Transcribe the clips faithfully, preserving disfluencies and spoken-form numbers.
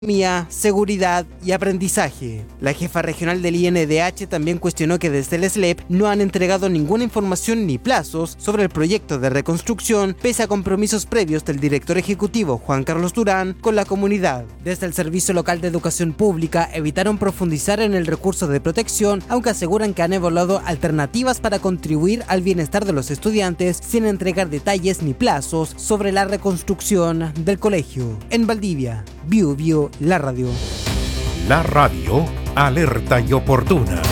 seguridad y aprendizaje. La jefa regional del I N D H también cuestionó que desde el S L E P no han entregado ninguna información ni plazos sobre el proyecto de reconstrucción, pese a compromisos previos del director ejecutivo Juan Carlos Durán con la comunidad. Desde el Servicio Local de Educación Pública evitaron profundizar en el recurso de protección, aunque aseguran que han evaluado alternativas para contribuir al bienestar de los estudiantes sin entregar detalles ni plazos sobre la reconstrucción del colegio. En Valdivia, Biu Biu, la radio. La radio, alerta y oportuna.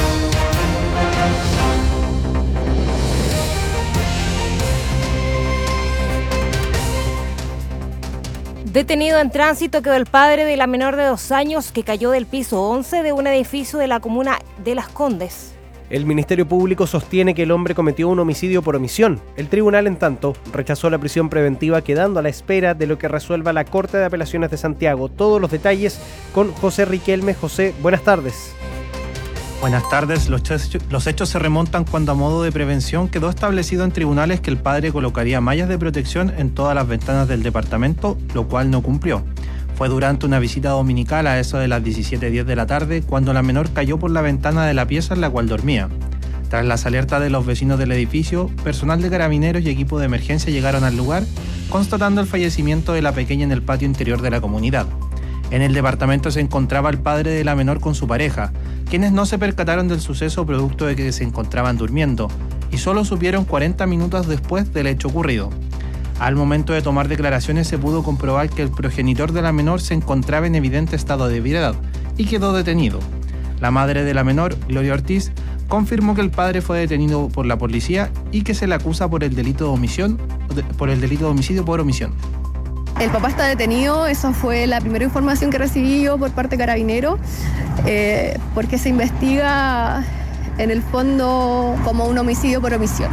Detenido en tránsito quedó el padre de la menor de dos años que cayó del piso once de un edificio de la comuna de Las Condes. El Ministerio Público sostiene que el hombre cometió un homicidio por omisión. El tribunal, en tanto, rechazó la prisión preventiva, quedando a la espera de lo que resuelva la Corte de Apelaciones de Santiago. Todos los detalles con José Riquelme. José, buenas tardes. Buenas tardes. Los hechos, los hechos se remontan cuando, a modo de prevención, quedó establecido en tribunales que el padre colocaría mallas de protección en todas las ventanas del departamento, lo cual no cumplió. Fue durante una visita dominical a eso de las diecisiete diez de la tarde cuando la menor cayó por la ventana de la pieza en la cual dormía. Tras las alertas de los vecinos del edificio, personal de carabineros y equipo de emergencia llegaron al lugar, constatando el fallecimiento de la pequeña en el patio interior de la comunidad. En el departamento se encontraba el padre de la menor con su pareja, quienes no se percataron del suceso producto de que se encontraban durmiendo, y solo supieron cuarenta minutos después del hecho ocurrido. Al momento de tomar declaraciones se pudo comprobar que el progenitor de la menor se encontraba en evidente estado de ebriedad y quedó detenido. La madre de la menor, Gloria Ortiz, confirmó que el padre fue detenido por la policía y que se le acusa por el delito de omisión, por el delito de homicidio por omisión. El papá está detenido, esa fue la primera información que recibí yo por parte de Carabineros, eh, porque se investiga en el fondo como un homicidio por omisión.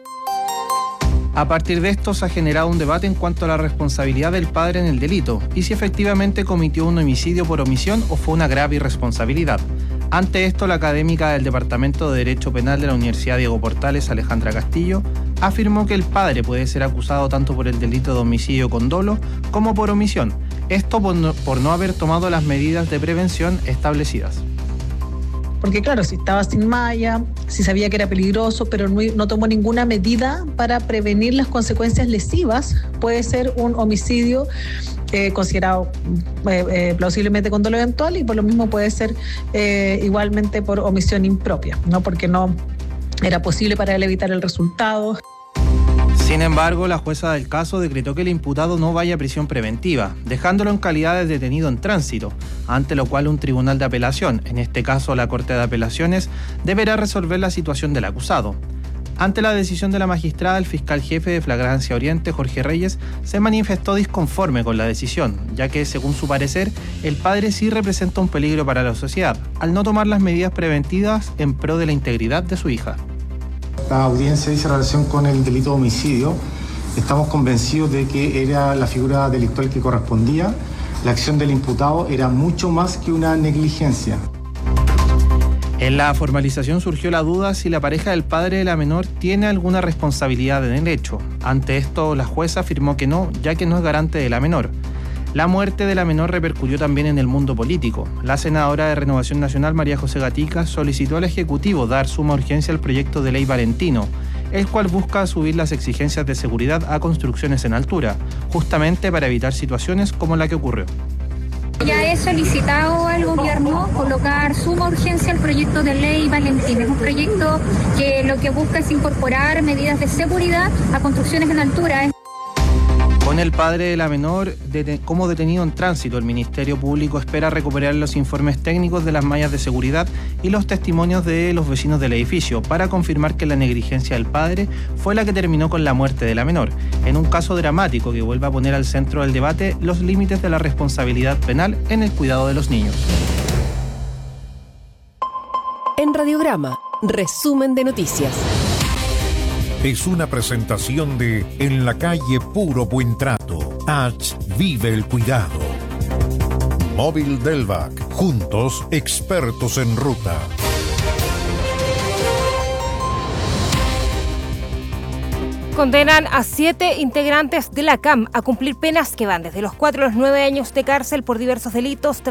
A partir de esto se ha generado un debate en cuanto a la responsabilidad del padre en el delito y si efectivamente cometió un homicidio por omisión o fue una grave irresponsabilidad. Ante esto, la académica del Departamento de Derecho Penal de la Universidad Diego Portales, Alejandra Castillo, afirmó que el padre puede ser acusado tanto por el delito de homicidio con dolo como por omisión, esto por no, por no haber tomado las medidas de prevención establecidas. Porque claro, si estaba sin malla, si sabía que era peligroso, pero no, no tomó ninguna medida para prevenir las consecuencias lesivas, puede ser un homicidio eh, considerado eh, eh, plausiblemente con dolo eventual y por lo mismo puede ser eh, igualmente por omisión impropia, ¿no? Porque no era posible para él evitar el resultado. Sin embargo, la jueza del caso decretó que el imputado no vaya a prisión preventiva, dejándolo en calidad de detenido en tránsito, ante lo cual un tribunal de apelación, en este caso la Corte de Apelaciones, deberá resolver la situación del acusado. Ante la decisión de la magistrada, el fiscal jefe de Flagrancia Oriente, Jorge Reyes, se manifestó disconforme con la decisión, ya que, según su parecer, el padre sí representa un peligro para la sociedad, al no tomar las medidas preventivas en pro de la integridad de su hija. La audiencia dice relación con el delito de homicidio. Estamos convencidos de que era la figura delictual que correspondía. La acción del imputado era mucho más que una negligencia. En la formalización surgió la duda si la pareja del padre de la menor tiene alguna responsabilidad en el hecho. Ante esto, la jueza afirmó que no, ya que no es garante de la menor. La muerte de la menor repercutió también en el mundo político. La senadora de Renovación Nacional, María José Gatica, solicitó al Ejecutivo dar suma urgencia al proyecto de ley Valentino, el cual busca subir las exigencias de seguridad a construcciones en altura, justamente para evitar situaciones como la que ocurrió. Ya he solicitado al gobierno colocar suma urgencia al proyecto de ley Valentino. Es un proyecto que lo que busca es incorporar medidas de seguridad a construcciones en altura. Con el padre de la menor de, como detenido en tránsito, el Ministerio Público espera recuperar los informes técnicos de las mallas de seguridad y los testimonios de los vecinos del edificio para confirmar que la negligencia del padre fue la que terminó con la muerte de la menor, en un caso dramático que vuelve a poner al centro del debate los límites de la responsabilidad penal en el cuidado de los niños. En Radiograma, resumen de noticias. Es una presentación de En la calle Puro Buen Trato. H. Vive el cuidado. Móvil Delvac. Juntos, expertos en ruta. Condenan a siete integrantes de la C A M a cumplir penas que van desde los cuatro a los nueve años de cárcel por diversos delitos